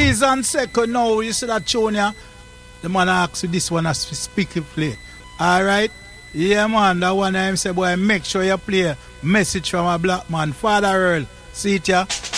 season second now. You see that tune here? The man asks you this one as speak it play. Alright? Yeah man, that one I say boy make sure you play Message from a Black Man. Father Earl. See it ya?